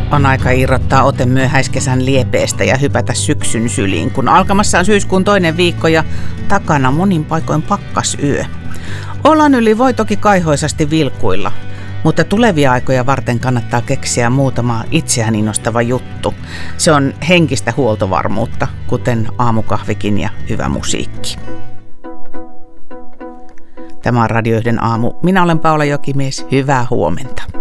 On aika irrottaa ote myöhäiskesän liepeestä ja hypätä syksyn syliin, kun alkamassa on syyskuun toinen viikko ja takana monin paikoin pakkasyö. Ollaan yli voi toki kaihoisasti vilkuilla, mutta tulevia aikoja varten kannattaa keksiä muutama itseään innostava juttu. Se on henkistä huoltovarmuutta, kuten aamukahvikin ja hyvä musiikki. Tämä on Radio 1 aamu. Minä olen Paula Jokimies. Hyvää huomenta.